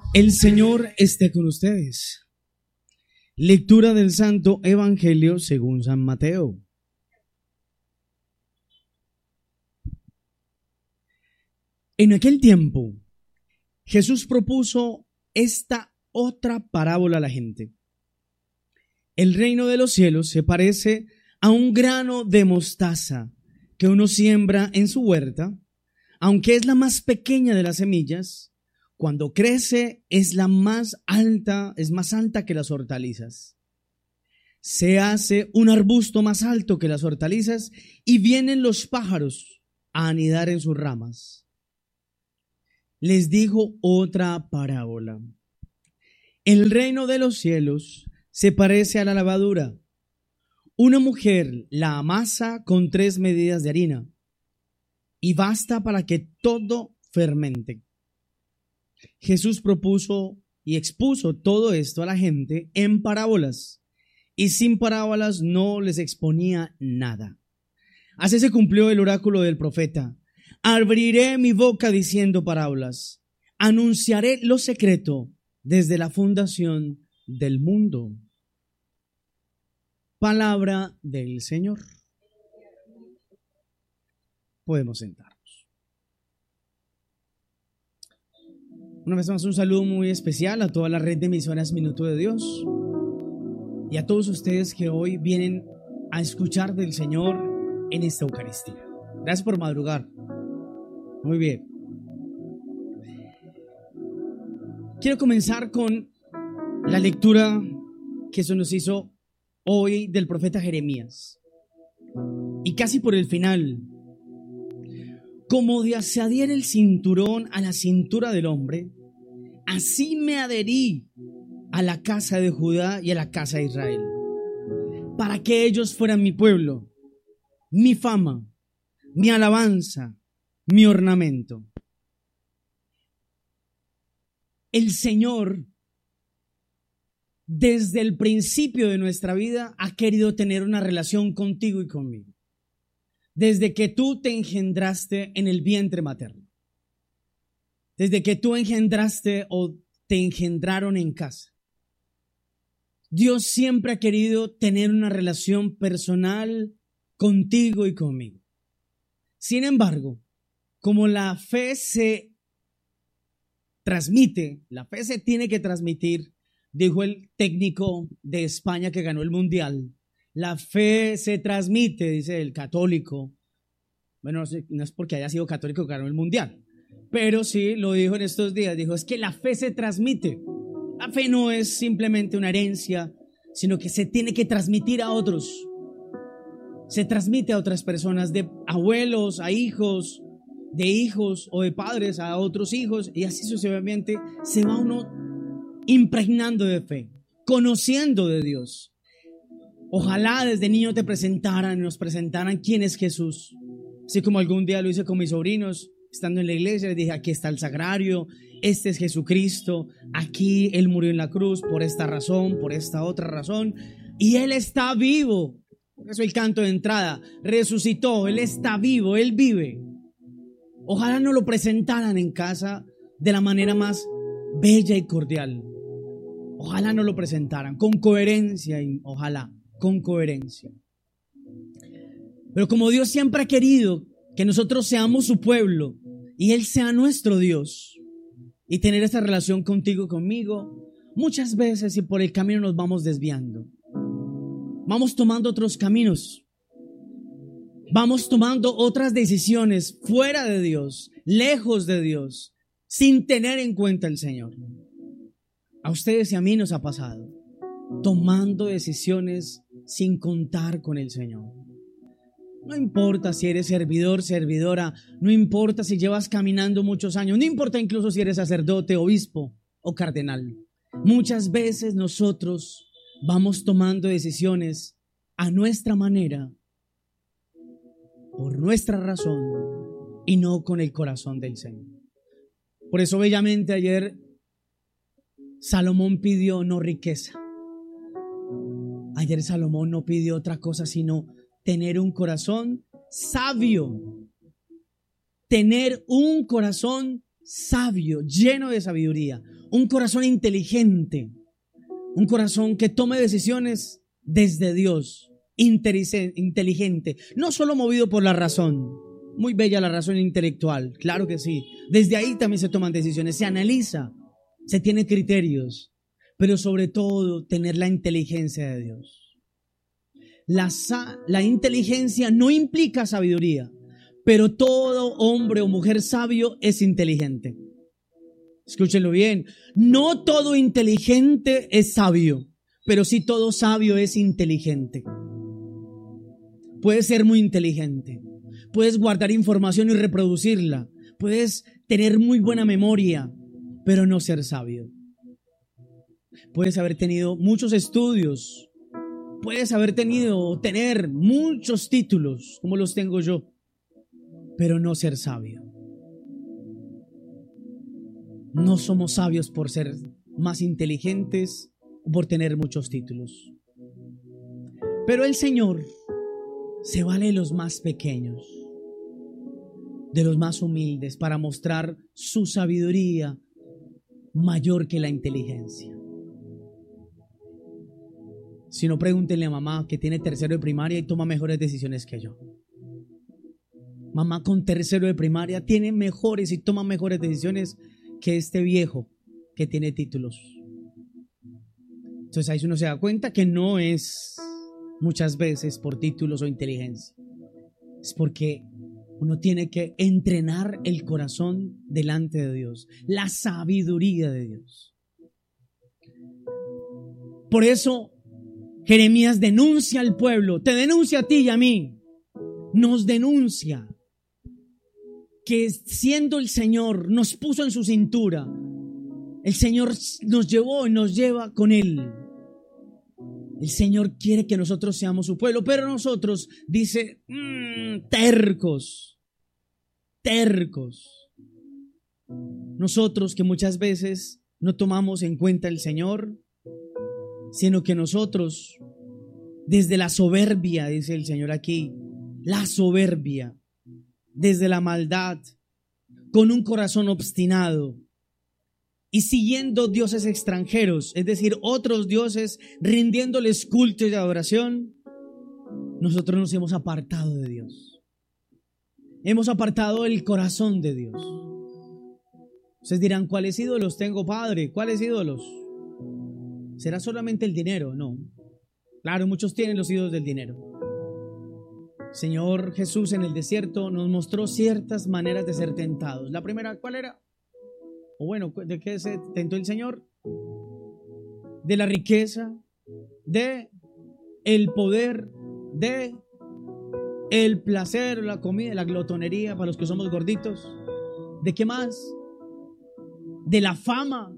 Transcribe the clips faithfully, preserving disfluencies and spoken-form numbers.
El Señor esté con ustedes. Lectura del Santo Evangelio según San Mateo. En aquel tiempo, Jesús propuso esta otra parábola a la gente. El reino de los cielos se parece a un grano de mostaza que uno siembra en su huerta. Aunque es la más pequeña de las semillas, cuando crece es la más alta, es más alta que las hortalizas. Se hace un arbusto más alto que las hortalizas y vienen los pájaros a anidar en sus ramas. Les dijo otra parábola. El reino de los cielos se parece a la levadura. Una mujer la amasa con tres medidas de harina y basta para que todo fermente. Jesús propuso y expuso todo esto a la gente en parábolas, y sin parábolas no les exponía nada. Así se cumplió el oráculo del profeta: abriré mi boca diciendo parábolas, anunciaré lo secreto desde la fundación del mundo. Palabra del Señor. Podemos sentarnos. Una vez más, un saludo muy especial a toda la red de emisoras Minuto de Dios y a todos ustedes que hoy vienen a escuchar del Señor en esta Eucaristía. Gracias por madrugar. Muy bien. Quiero comenzar con la lectura que se nos hizo hoy del profeta Jeremías. Y casi por el final: como de se adhiere el cinturón a la cintura del hombre, así me adherí a la casa de Judá y a la casa de Israel, para que ellos fueran mi pueblo, mi fama, mi alabanza, mi ornamento. El Señor, desde el principio de nuestra vida, ha querido tener una relación contigo y conmigo. Desde que tú te engendraste en el vientre materno, desde que tú engendraste o te engendraron en casa, Dios siempre ha querido tener una relación personal contigo y conmigo. Sin embargo, como la fe se transmite, la fe se tiene que transmitir, dijo el técnico de España que ganó el Mundial. La fe se transmite, dice el católico. Bueno, no es porque haya sido católico que ganó el mundial, pero sí lo dijo en estos días. Dijo, es que la fe se transmite. La fe no es simplemente una herencia, sino que se tiene que transmitir a otros. Se transmite a otras personas, de abuelos a hijos, de hijos o de padres a otros hijos, y así sucesivamente se va uno impregnando de fe, conociendo de Dios. Ojalá desde niño te presentaran, nos presentaran quién es Jesús. Así como algún día lo hice con mis sobrinos, estando en la iglesia, les dije, aquí está el sagrario, este es Jesucristo, aquí Él murió en la cruz por esta razón, por esta otra razón, y Él está vivo. Por eso el canto de entrada, resucitó, Él está vivo, Él vive. Ojalá nos lo presentaran en casa de la manera más bella y cordial. Ojalá nos lo presentaran con coherencia, y ojalá. con coherencia. Pero como Dios siempre ha querido que nosotros seamos su pueblo y Él sea nuestro Dios y tener esta relación contigo, conmigo, muchas veces y por el camino nos vamos desviando. Vamos tomando otros caminos. Vamos tomando otras decisiones fuera de Dios, lejos de Dios, sin tener en cuenta el Señor. A ustedes y a mí nos ha pasado, tomando decisiones sin contar con el Señor. No importa si eres servidor, servidora, no importa si llevas caminando muchos años, no importa incluso si eres sacerdote, obispo o cardenal. Muchas veces nosotros vamos tomando decisiones a nuestra manera, por nuestra razón y no con el corazón del Señor. Por eso bellamente ayer Salomón pidió no riqueza. Ayer Salomón no pidió otra cosa sino tener un corazón sabio. Tener un corazón sabio, lleno de sabiduría. un corazón inteligente, un corazón que tome decisiones desde Dios, inteligente, no solo movido por la razón. Muy bella la razón intelectual, claro que sí. Desde ahí también se toman decisiones, se analiza, se tiene criterios, pero sobre todo tener la inteligencia de Dios. La, la inteligencia no implica sabiduría, pero todo hombre o mujer sabio es inteligente. Escúchenlo bien, no todo inteligente es sabio, pero sí todo sabio es inteligente. Puedes ser muy inteligente, puedes guardar información y reproducirla, puedes tener muy buena memoria, pero no ser sabio. Puedes haber tenido muchos estudios, puedes haber tenido o tener muchos títulos, como los tengo yo, pero no ser sabio. No somos sabios por ser más inteligentes o por tener muchos títulos. Pero el Señor se vale de los más pequeños, de los más humildes, para mostrar su sabiduría mayor que la inteligencia. Si no, pregúntenle a mamá, que tiene tercero de primaria y toma mejores decisiones que yo. Mamá con tercero de primaria tiene mejores y toma mejores decisiones que este viejo que tiene títulos. Entonces ahí uno se da cuenta que no es muchas veces por títulos o inteligencia. Es porque uno tiene que entrenar el corazón delante de Dios, la sabiduría de Dios. Por eso Jeremías denuncia al pueblo, te denuncia a ti y a mí, nos denuncia que siendo el Señor nos puso en su cintura, el Señor nos llevó y nos lleva con Él. El Señor quiere que nosotros seamos su pueblo, pero nosotros, dice, mmm, tercos, tercos. Nosotros que muchas veces no tomamos en cuenta el Señor, sino que nosotros, desde la soberbia, dice el Señor aquí, la soberbia, desde la maldad, con un corazón obstinado y siguiendo dioses extranjeros, es decir, otros dioses, rindiéndoles culto y adoración, nosotros nos hemos apartado de Dios. Hemos apartado el corazón de Dios. Ustedes dirán, ¿cuáles ídolos tengo, Padre? ¿Cuáles ídolos? ¿Será solamente el dinero? No. Claro, muchos tienen los ídolos del dinero. Señor Jesús en el desierto nos mostró ciertas maneras de ser tentados. La primera, ¿cuál era? O bueno, ¿de qué se tentó el Señor? De la riqueza, de el poder, de el placer, la comida, la glotonería para los que somos gorditos. ¿De qué más? De la fama,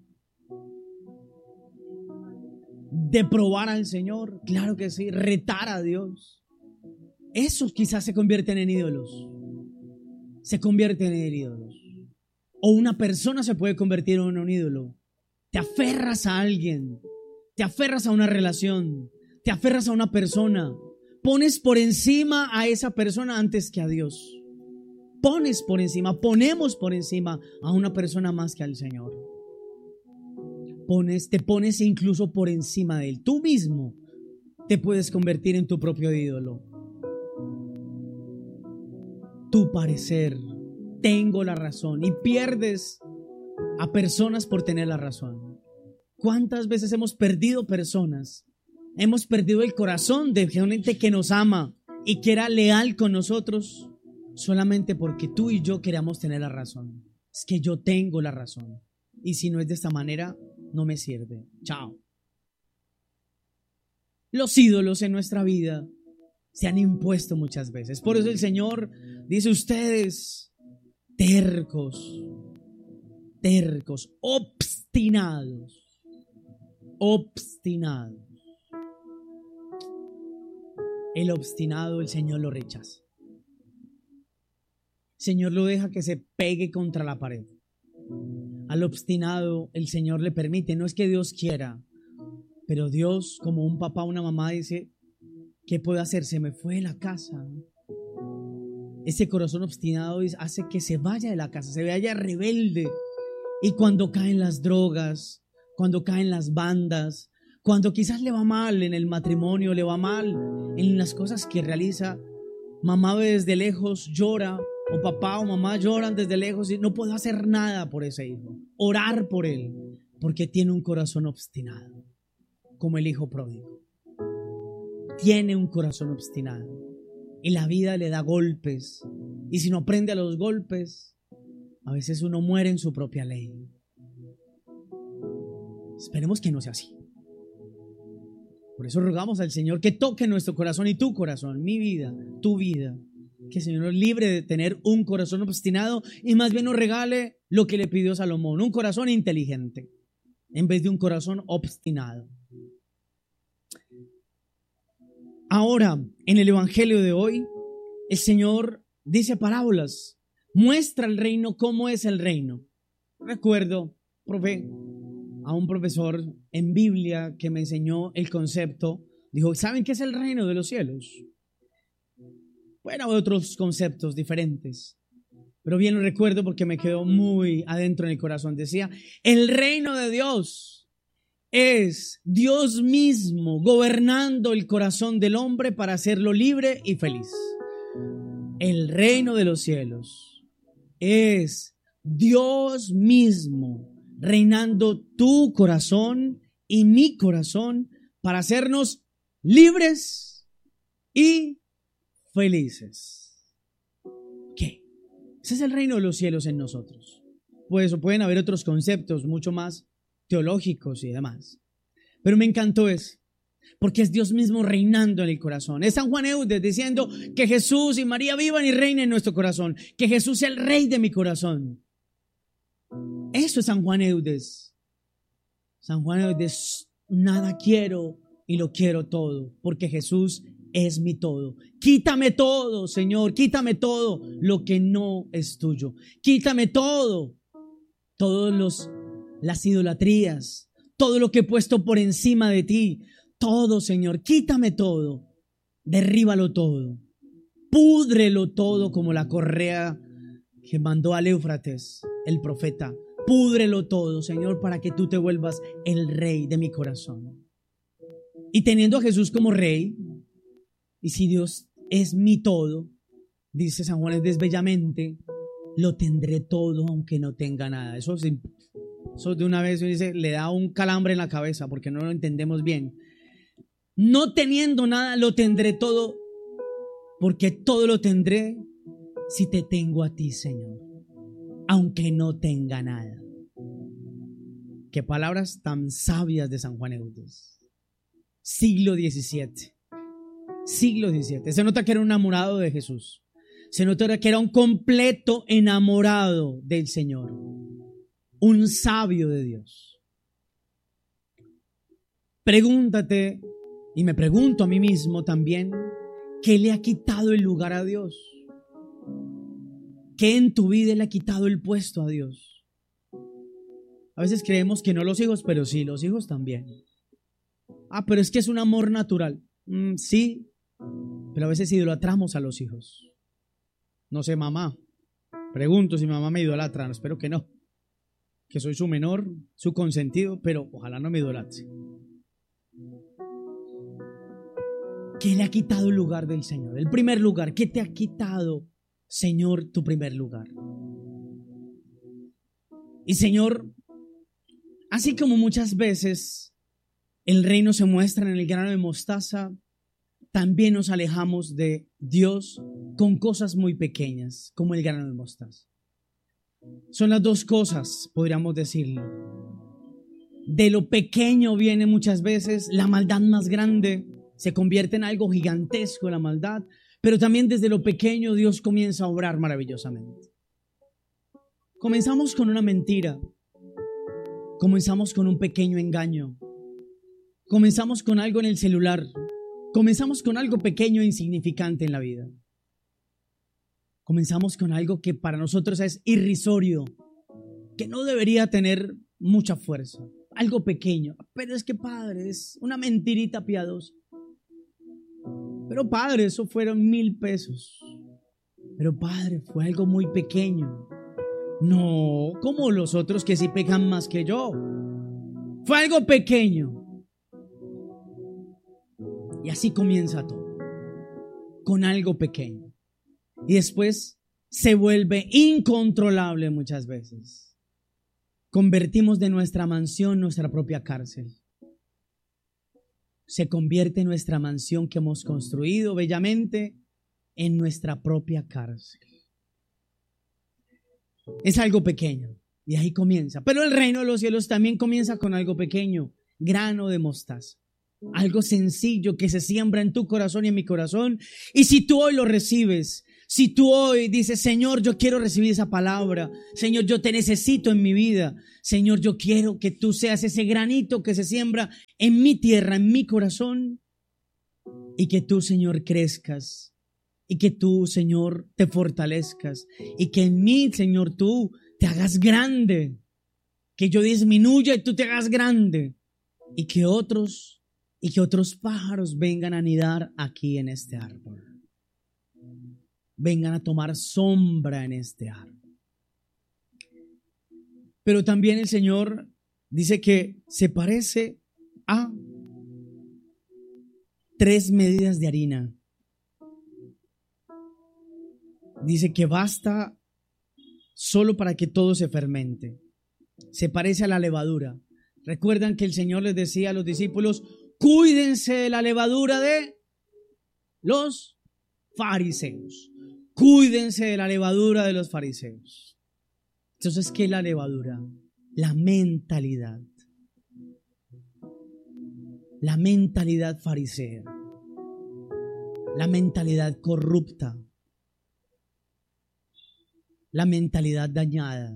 de probar al Señor, claro que sí, retar a Dios. Esos quizás se convierten en ídolos, se convierten en ídolos. O una persona se puede convertir en un ídolo. Te aferras a alguien, te aferras a una relación, te aferras a una persona, pones por encima a esa persona antes que a Dios. Pones por encima, ponemos por encima a una persona más que al Señor. Pones, te pones incluso por encima de Él. Tú mismo te puedes convertir en tu propio ídolo. Tu parecer, tengo la razón, y pierdes a personas por tener la razón. ¿Cuántas veces hemos perdido personas? Hemos perdido el corazón de gente que nos ama y que era leal con nosotros solamente porque tú y yo queríamos tener la razón. Es que yo tengo la razón, y si no es de esta manera, no me sirve. Chao. Los ídolos en nuestra vida se han impuesto muchas veces. Por eso el Señor dice, ustedes tercos, tercos, obstinados, obstinados. El obstinado, el Señor lo rechaza. El Señor lo deja que se pegue contra la pared. Al obstinado el Señor le permite, no es que Dios quiera, pero Dios, como un papá o una mamá, dice, ¿qué puedo hacer? Se me fue de la casa. Ese corazón obstinado hace que se vaya de la casa, se vaya rebelde Y cuando caen las drogas, cuando caen las bandas, cuando quizás le va mal en el matrimonio, le va mal en las cosas que realiza, mamá ve desde lejos, llora, o papá o mamá lloran desde lejos y no puedo hacer nada por ese hijo, orar por él, porque tiene un corazón obstinado, como el hijo pródigo. Tiene un corazón obstinado y la vida le da golpes, y si no aprende a los golpes, a veces uno muere en su propia ley. Esperemos que no sea así. Por eso rogamos al Señor que toque nuestro corazón y tu corazón, mi vida, tu vida. Que el Señor nos libre de tener un corazón obstinado y más bien nos regale lo que le pidió Salomón, un corazón inteligente en vez de un corazón obstinado. Ahora, en el Evangelio de hoy, el Señor dice parábolas, muestra el reino, cómo es el reino. Recuerdo, profe, a un profesor en Biblia que me enseñó el concepto, dijo, ¿saben qué es el reino de los cielos? Bueno, otros conceptos diferentes, pero bien lo recuerdo porque me quedó muy adentro en el corazón. Decía, el reino de Dios es Dios mismo gobernando el corazón del hombre para hacerlo libre y feliz. El reino de los cielos es Dios mismo reinando tu corazón y mi corazón para hacernos libres y felices. ¿Qué? Ese es el reino de los cielos en nosotros. Pues pueden haber otros conceptos mucho más teológicos y demás. Pero me encantó eso, porque es Dios mismo reinando en el corazón. Es San Juan Eudes diciendo que Jesús y María vivan y reinen en nuestro corazón, que Jesús sea el rey de mi corazón. Eso es San Juan Eudes. San Juan Eudes, nada quiero y lo quiero todo, porque Jesús es mi todo. Quítame todo, Señor, quítame todo lo que no es tuyo. Quítame todo, todos los las idolatrías, todo lo que he puesto por encima de ti, todo, Señor, quítame todo, derríbalo todo, púdrelo todo como la correa que mandó al Éufrates, el profeta. Púdrelo todo, Señor, para que tú te vuelvas el rey de mi corazón. Y teniendo a Jesús como rey, y si Dios es mi todo, dice San Juan Eudes bellamente, lo tendré todo aunque no tenga nada. Eso, es, eso de una vez dice, le da un calambre en la cabeza porque no lo entendemos bien. No teniendo nada, lo tendré todo, porque todo lo tendré si te tengo a ti, Señor, aunque no tenga nada. Qué palabras tan sabias de San Juan Eudes. Siglo diecisiete. Siglo diecisiete. Se nota que era un enamorado de Jesús. Se nota que era un completo enamorado del Señor. Un sabio de Dios. Pregúntate, y me pregunto a mí mismo también, ¿qué le ha quitado el lugar a Dios? ¿Qué en tu vida le ha quitado el puesto a Dios? A veces creemos que no los hijos, pero sí, los hijos también. Ah, pero es que es un amor natural. Mm, sí, pero a veces idolatramos a los hijos. No sé, mamá. Pregunto si mamá me idolatra, espero que no. Que soy su menor, su consentido, pero ojalá no me idolatre. ¿Qué le ha quitado el lugar del Señor? El primer lugar, ¿qué te ha quitado, Señor, tu primer lugar? Y Señor, así como muchas veces el reino se muestra en el grano de mostaza, también nos alejamos de Dios con cosas muy pequeñas, como el grano de mostaza. Son las dos cosas, podríamos decirlo. De lo pequeño viene muchas veces la maldad más grande, se convierte en algo gigantesco la maldad, pero también desde lo pequeño Dios comienza a obrar maravillosamente. Comenzamos con una mentira, comenzamos con un pequeño engaño, comenzamos con algo en el celular, comenzamos con algo pequeño e insignificante en la vida. Comenzamos con algo que para nosotros es irrisorio, que no debería tener mucha fuerza, algo pequeño, pero es que padre, es una mentirita piadosa. Pero padre, eso fueron mil pesos. Pero padre, fue algo muy pequeño. No, como los otros que sí pecan más que yo. Fue algo pequeño. Y así comienza todo, con algo pequeño. Y después se vuelve incontrolable muchas veces. Convertimos de nuestra mansión nuestra propia cárcel. Se convierte nuestra mansión que hemos construido bellamente en nuestra propia cárcel. Es algo pequeño y ahí comienza. Pero el reino de los cielos también comienza con algo pequeño, grano de mostaza. Algo sencillo que se siembra en tu corazón y en mi corazón. Y si tú hoy lo recibes, si tú hoy dices, Señor, yo quiero recibir esa palabra. Señor, yo te necesito en mi vida. Señor, yo quiero que tú seas ese granito que se siembra en mi tierra, en mi corazón. Y que tú, Señor, crezcas. Y que tú, Señor, te fortalezcas. Y que en mí, Señor, tú te hagas grande. Que yo disminuya y tú te hagas grande. Y que otros... Y que otros pájaros vengan a anidar aquí en este árbol. Vengan a tomar sombra en este árbol. Pero también el Señor dice que se parece a tres medidas de harina. Dice que basta solo para que todo se fermente. Se parece a la levadura. Recuerdan que el Señor les decía a los discípulos, cuídense de la levadura de los fariseos. Cuídense de la levadura de los fariseos. Entonces, ¿qué es la levadura? La mentalidad. La mentalidad farisea. La mentalidad corrupta. La mentalidad dañada.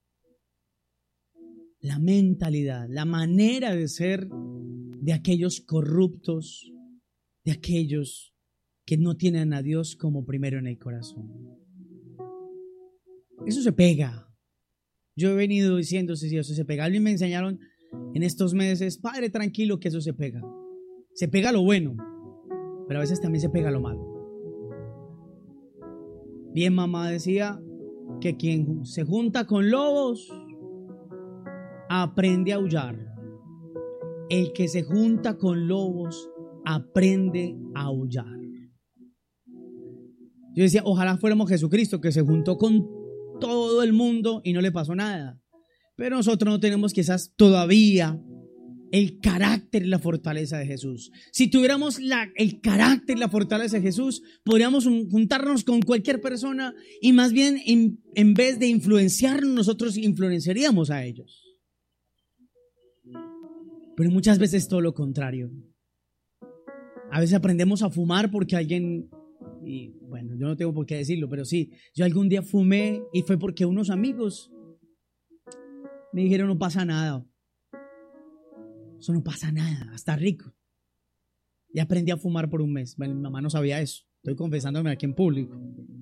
La mentalidad, la manera de ser de aquellos corruptos, de aquellos que no tienen a Dios como primero en el corazón. Eso se pega. Yo he venido diciendo si eso se pega. A mí me enseñaron en estos meses, padre, tranquilo que eso se pega. Se pega lo bueno, pero a veces también se pega lo malo. Bien, mamá decía que quien se junta con lobos aprende a aullar. El que se junta con lobos aprende a aullar. Yo decía, ojalá fuéramos Jesucristo, que se juntó con todo el mundo y no le pasó nada. Pero nosotros no tenemos quizás todavía el carácter y la fortaleza de Jesús. Si tuviéramos la, el carácter y la fortaleza de Jesús, podríamos juntarnos con cualquier persona y más bien en, en vez de influenciarnos, nosotros influenciaríamos a ellos. Pero muchas veces todo lo contrario. A veces aprendemos a fumar porque alguien, y bueno, yo no tengo por qué decirlo, pero sí, yo algún día fumé y fue porque unos amigos me dijeron no pasa nada. Eso no pasa nada, está rico. Y aprendí a fumar por un mes. Bueno, mi mamá no sabía eso. Estoy confesándome aquí en público.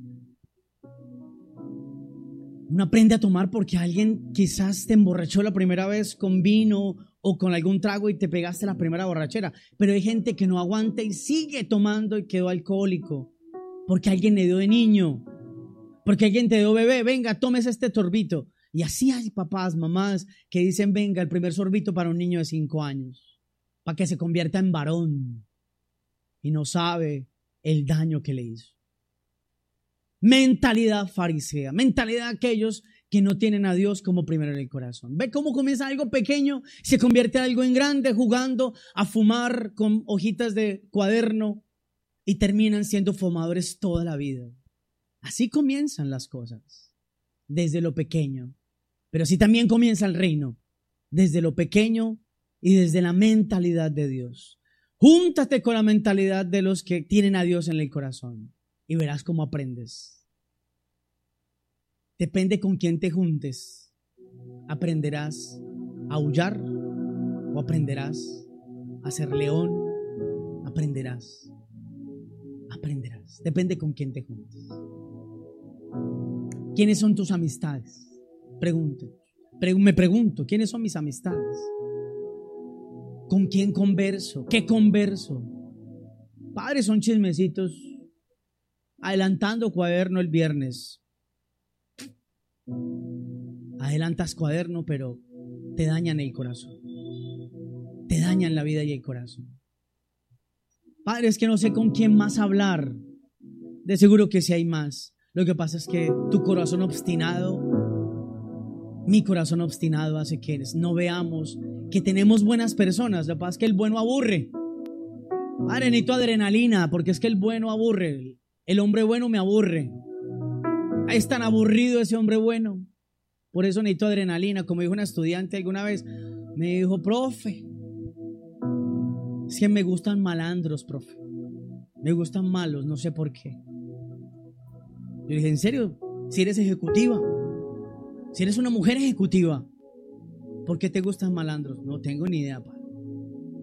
Uno aprende a tomar porque alguien quizás te emborrachó la primera vez con vino o con algún trago y te pegaste la primera borrachera. Pero hay gente que no aguanta y sigue tomando y quedó alcohólico. Porque alguien le dio de niño. Porque alguien te dio bebé. Venga, tomes este sorbito. Y así hay papás, mamás que dicen, venga, el primer sorbito para un niño de cinco años. Para que se convierta en varón. Y no sabe el daño que le hizo. Mentalidad farisea, mentalidad de aquellos que no tienen a Dios como primero en el corazón. Ve cómo comienza algo pequeño, se convierte en algo en grande, jugando a fumar con hojitas de cuaderno y terminan siendo fumadores toda la vida. Así comienzan las cosas, desde lo pequeño. Pero así también comienza el reino, desde lo pequeño y desde la mentalidad de Dios. Júntate con la mentalidad de los que tienen a Dios en el corazón. Y verás cómo aprendes. Depende con quién te juntes. Aprenderás a aullar o aprenderás a ser león. Aprenderás. Aprenderás. Depende con quién te juntes. ¿Quiénes son tus amistades? Pregunte. Pre- me pregunto, ¿quiénes son mis amistades? ¿Con quién converso? ¿Qué converso? Padres, son chismecitos. Adelantando cuaderno el viernes. adelantas cuaderno, pero te dañan el corazón. Te dañan la vida y el corazón. Padre, es que no sé con quién más hablar. De seguro que sí hay más. Lo que pasa es que tu corazón obstinado, mi corazón obstinado hace que no veamos que tenemos buenas personas. Lo que pasa es que el bueno aburre. Padre, necesito adrenalina porque es que el bueno aburre. El hombre bueno me aburre. Es tan aburrido ese hombre bueno. Por eso necesito adrenalina. Como dijo una estudiante alguna vez, me dijo, profe, es que me gustan malandros, profe. Me gustan malos, no sé por qué. Yo le dije, ¿en serio? Si eres ejecutiva, si eres una mujer ejecutiva, ¿por qué te gustan malandros? No tengo ni idea, padre.